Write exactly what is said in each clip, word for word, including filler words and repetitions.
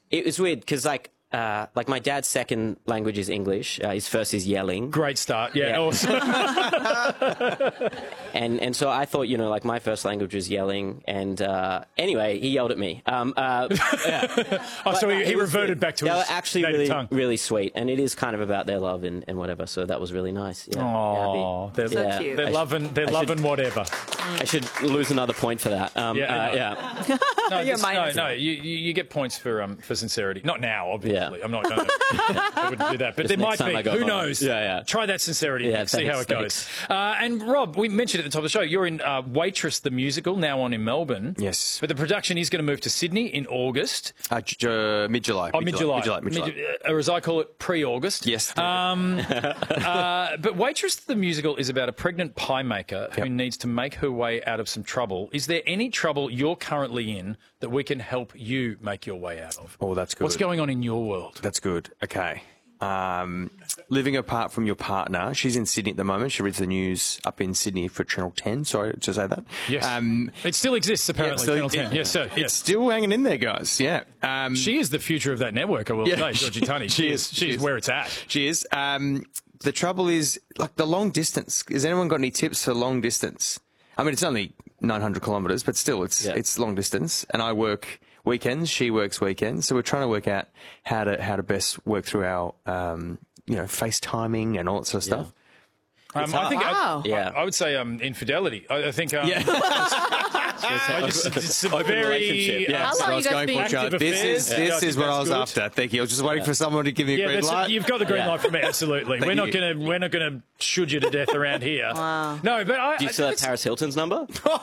it was weird because like. Uh, like my dad's second language is English. Uh, his first is yelling. Great start. Yeah. Yeah. Awesome. and and so I thought, you know, like my first language was yelling. And uh, anyway, he yelled at me. Um, uh, yeah. oh, so he, he reverted good. back to they his were actually native really, tongue. really sweet. And it is kind of about their love and, and whatever. So that was really nice. Yeah. Oh, they're, So yeah. cute. they're I loving, should, they're I loving should, whatever. I should lose another point for that. Um, Yeah, uh, no. yeah. No, You're this- no, minus. no. You, you you get points for um for sincerity. Not now, obviously. Yeah. I'm not going to. I wouldn't do that. But Just there next might time be. I go Who home. knows? Yeah, yeah. Try that sincerity. Yeah, next, see how it thanks, goes. Uh, and Rob, we mentioned at the top of the show, you're in uh, Waitress the musical, now on in Melbourne. Yes. But the production is going to move to Sydney in August. Uh, j- uh, mid-July. Oh, mid-July. Mid-July. Mid-July. Mid- uh, or as I call it, pre-August. Yes. Um, uh, but Waitress the musical is about a pregnant pie maker who Yep. needs to make her way out of some trouble. Is there any trouble you're currently in that we can help you make your way out of? Oh, that's good. What's going on in your world? That's good. Okay. Um, living apart from your partner. She's in Sydney at the moment. She reads the news up in Sydney for Channel ten. Sorry to say that. Yes. Um, It still exists, apparently, so Channel it- ten. Yes, sir. It's Yes. still hanging in there, guys. Yeah. Um, She is the future of that network, I will Yeah. say, Georgie Tunney. She is. She She is is. where it's at. She is. Um, the trouble is, like, the long distance. Has anyone got any tips for long distance? I mean, it's only nine hundred kilometres, but still, it's Yeah. it's long distance. And I work weekends. She works weekends. So we're trying to work out how to how to best work through our, um, you know, FaceTiming and all that sort of stuff. Um, I think Wow. I, Yeah. I, I would say um, infidelity. I, I think um, Yeah. I just, it's a Open very relationship, yeah. How That's long what I you was guys going been for, Joe. active This affairs? is Yeah, I this think is what I that's was good. after. Thank you. I was just waiting for someone to give me a Yeah, green that's light. you've got the green Yeah. light from me. Absolutely, we're not you. going to we're not going to shoot you to death around here. Wow. No, but I. Do you still have it's- Paris Hilton's number?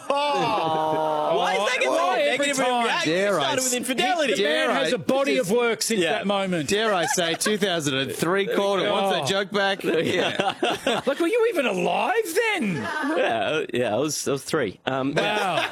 Why is that gonna why be every negative time? reaction? Dare I started with s- infidelity. The man Dare has I- a body of work since Yeah. that moment. Dare I say, two thousand three called it. Wants that joke back? Yeah. Like, were you even alive then? Yeah, uh, yeah, I was, I was three. Um, Wow.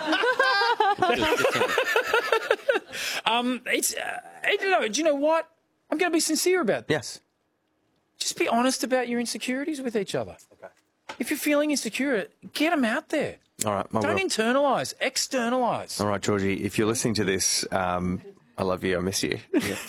um, it's uh, you know, do you know what? I'm going to be sincere about this. Yes. Just be honest about your insecurities with each other. Okay. If you're feeling insecure, get them out there. All right. I Don't will. internalise, externalise. All right, Georgie. If you're listening to this, um, I love you. I miss you.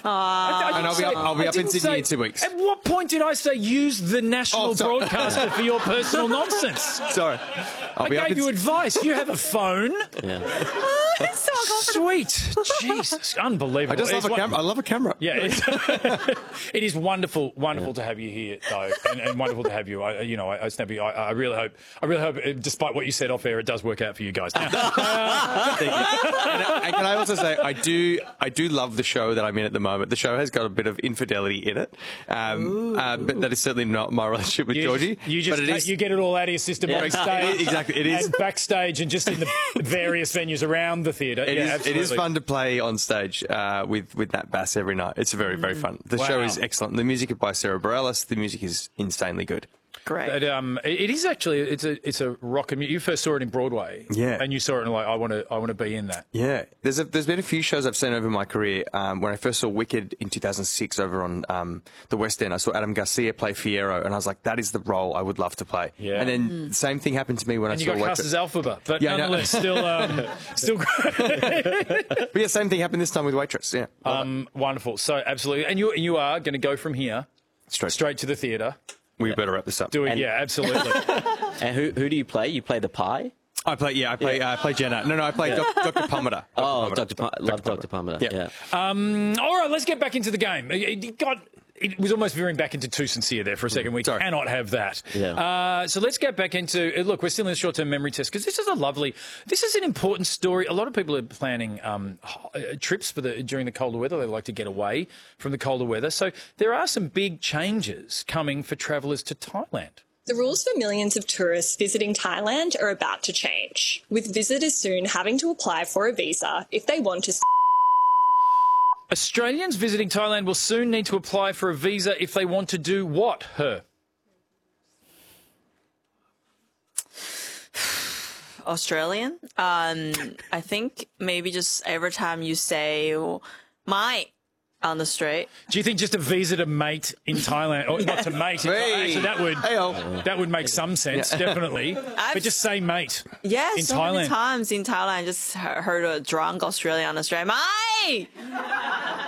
I And I'll didn't be up- say- I'll be I up in didn't Sydney say- in two weeks. At what point did I say use the national Oh, sorry. broadcaster for your personal nonsense? Sorry. I'll I be up gave in you advice. You have a phone. yeah. It's so uncomfortable. Sweet. Jesus. Unbelievable. I just love It's a one- camera. I love a camera. Yeah, it's, it is wonderful, wonderful to have you here, though, and, and wonderful to have you. I, you know, I, I, Snappy, I, I really hope, I really hope, uh, despite what you said off air, it does work out for you guys. Now, Thank you. And, and can I also say, I do, I do love the show that I'm in at the moment. The show has got a bit of infidelity in it, um, uh, but that is certainly not my relationship with you, Georgie. you just but it is, you get it all out of your system Yeah. backstage, Exactly, it is. and backstage, and just in the various venues around the theatre. It, yeah, is, it is absolutely. fun to play on stage uh, with with that bass every night. It's very very fun. The show Wow. is excellent. The music is by Sarah Bareilles. The music is insanely good. Great. But, um, it, it is actually it's a it's a rock. And you first saw it in Broadway, Yeah. and you saw it and like I want to I want to be in that. Yeah, there's a, there's been a few shows I've seen over my career. Um, when I first saw Wicked in two thousand six over on um, the West End, I saw Adam Garcia play Fiyero, and I was like, that is the role I would love to play. Yeah. And then the same thing happened to me when And I you saw got cast Waitress. as Alphaba, but Yeah, I know. nonetheless, still um, still great. But yeah, same thing happened this time with Waitress. Yeah, Um, wonderful. So absolutely, and you you are going to go from here straight. straight to the theatre. We better wrap this up. Do it, And- yeah, absolutely. And who, who do you play? You play the pie? I play. Yeah, I play. Uh, I play Jenna. No, no, I play Doc Doctor Pomander. Oh, Pomander. Doctor Pa- love Doctor Palmer. Yeah. Yeah. um, all right, let's get back into the game. It, it got. It was almost veering back into too sincere there for a second. We Sorry. cannot have that. Yeah. Uh, so let's get back into. uh, Look, we're still in the short-term memory test because this is a lovely. This is an important story. A lot of people are planning um, ho- uh, trips for the during the colder weather. They like to get away from the colder weather. So there are some big changes coming for travellers to Thailand. The rules for millions of tourists visiting Thailand are about to change, with visitors soon having to apply for a visa if they want to. Australians visiting Thailand will soon need to apply for a visa if they want to do what, her? Australian. Um, I think maybe just every time you say "my" on the street, Do you think just a visa to mate in Thailand, or not to mate? in- Hey. Actually, that would Hey-o. that would make some sense, definitely. But just say mate. yeah, In so Thailand. many times in Thailand, I just he- heard a drunk Australian on the street, "my."